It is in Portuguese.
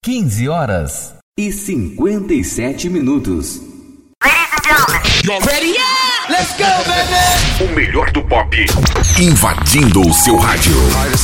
15h57. Ready? Let's go, baby! O melhor do pop invadindo o seu rádio.